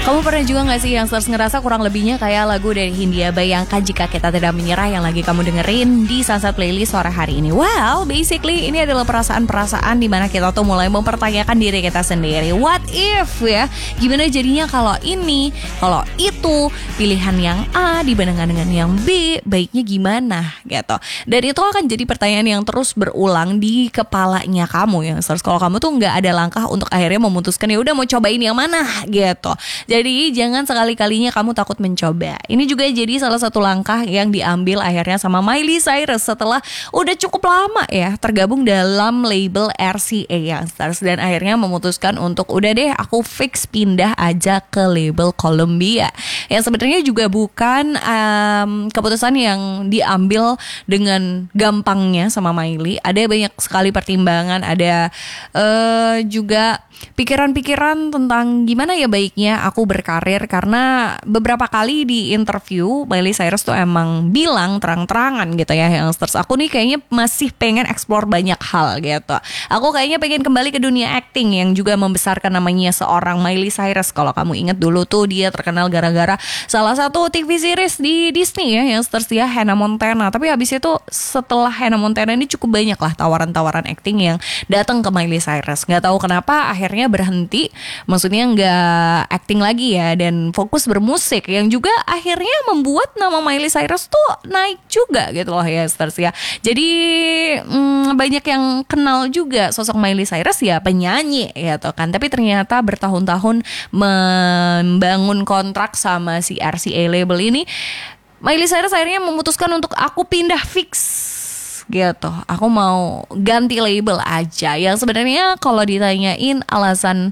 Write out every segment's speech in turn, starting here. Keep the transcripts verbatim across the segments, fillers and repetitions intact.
Kamu pernah juga gak sih yang terus ngerasa kurang lebihnya kayak lagu dari Hindia Bayangkan Jika Kita Tidak Menyerah yang lagi kamu dengerin di Sunset Playlist sore hari ini? Well, basically ini adalah perasaan-perasaan dimana kita tuh mulai mempertanyakan diri kita sendiri. What if ya? Gimana jadinya kalau ini, kalau itu, pilihan yang A dibandingkan dengan yang B, baiknya gimana gitu. Dan itu akan jadi pertanyaan yang terus berulang di kepalanya kamu ya. Terus kalau kamu tuh gak ada langkah untuk akhirnya memutuskan ya udah mau cobain yang mana gitu. Jadi jangan sekali-kalinya kamu takut mencoba. Ini juga jadi salah satu langkah yang diambil akhirnya sama Miley Cyrus setelah udah cukup lama ya tergabung dalam label R C A Youngsters dan akhirnya memutuskan untuk udah deh aku fix pindah aja ke label Columbia. Yang sebenarnya juga bukan um, keputusan yang diambil dengan gampangnya sama Miley. Ada banyak sekali pertimbangan, ada uh, juga pikiran-pikiran tentang gimana ya baiknya aku berkarir, karena beberapa kali di interview Miley Cyrus tuh emang bilang terang-terangan gitu ya, Youngsters, aku nih kayaknya masih pengen explore banyak hal gitu. Aku kayaknya pengen kembali ke dunia acting yang juga membesarkan namanya seorang Miley Cyrus. Kalau kamu ingat dulu tuh dia terkenal gara-gara salah satu T V series di Disney ya, Youngsters ya, Hannah Montana. Tapi habis itu setelah Hannah Montana ini cukup banyak lah tawaran-tawaran acting yang datang ke Miley Cyrus. Gak tahu kenapa akhirnya berhenti, maksudnya nggak acting lagi ya dan fokus bermusik, yang juga akhirnya membuat nama Miley Cyrus tuh naik juga gitu loh ya, Stars ya. Jadi hmm, banyak yang kenal juga sosok Miley Cyrus ya penyanyi gitu kan, tapi ternyata bertahun-tahun membangun kontrak sama si R C A label ini, Miley Cyrus akhirnya memutuskan untuk aku pindah fix gitu, aku mau ganti label aja. Yang sebenarnya kalau ditanyain alasan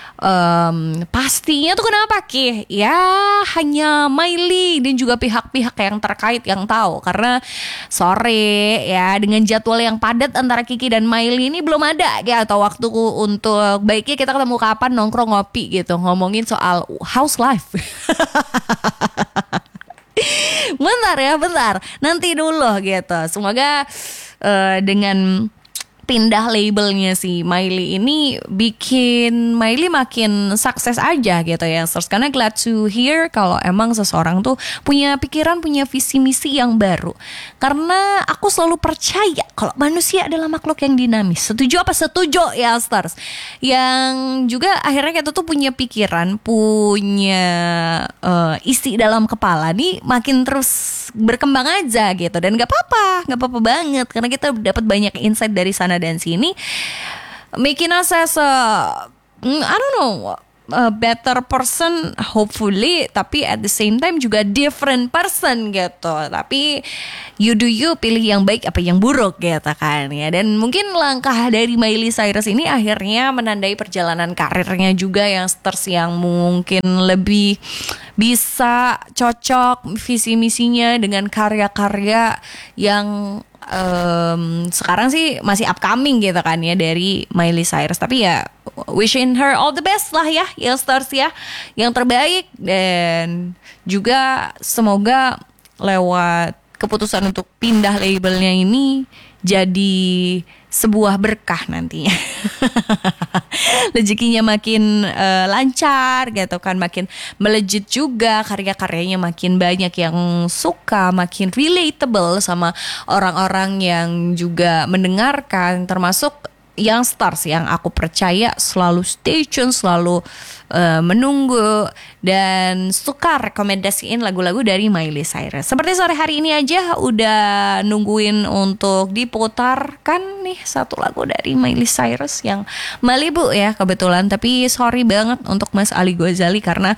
um, pastinya tuh kenapa Ki? Ya hanya Miley dan juga pihak-pihak yang terkait yang tahu. Karena sore ya dengan jadwal yang padat antara Kiki dan Miley ini belum ada ya, atau waktu untuk baiknya kita ketemu kapan nongkrong ngopi gitu, ngomongin soal house life. Bentar ya, bentar. Nanti dulu gitu. Semoga uh, dengan pindah labelnya si Miley ini bikin Miley makin sukses aja gitu ya. Terus karena glad to hear kalau emang seseorang tuh punya pikiran, punya visi misi yang baru. Karena aku selalu percaya kalau manusia adalah makhluk yang dinamis. Setuju apa setuju ya, Stars? Yang juga akhirnya kita tuh punya pikiran, punya uh, isi dalam kepala nih makin terus berkembang aja gitu. Dan gak apa-apa, gak apa-apa banget karena kita dapat banyak insight dari sana dan sini, making us as a I don't know a better person hopefully, tapi at the same time juga different person gitu. Tapi you do you, pilih yang baik apa yang buruk gitu kan ya. Dan mungkin langkah dari Miley Cyrus ini akhirnya menandai perjalanan karirnya juga yang stars yang mungkin lebih bisa cocok visi misinya dengan karya-karya yang Um, sekarang sih masih upcoming gitu kan ya dari Miley Cyrus. Tapi ya wishing her all the best lah ya, ya Stars ya, yang terbaik. Dan juga semoga lewat keputusan untuk pindah labelnya ini jadi sebuah berkah nantinya. Rezekinya makin uh, lancar gitu kan, makin melejit juga, karya-karyanya makin banyak yang suka, makin relatable sama orang-orang yang juga mendengarkan, termasuk yang stars yang aku percaya selalu stay tune, selalu uh, menunggu dan suka rekomendasiin lagu-lagu dari Miley Cyrus. Seperti sore hari ini aja udah nungguin untuk diputarkan nih satu lagu dari Miley Cyrus yang Malibu ya kebetulan. Tapi sorry banget untuk Mas Ali Ghazali karena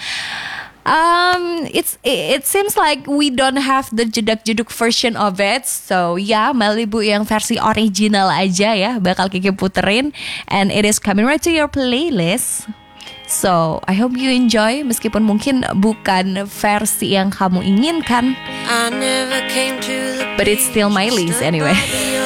Um, it's it seems like we don't have the jedak-jeduk version of it. So ya yeah, Malibu yang versi original aja ya bakal Kiki puterin, and it is coming right to your playlist. So I hope you enjoy meskipun mungkin bukan versi yang kamu inginkan, but it's still Miley's anyway.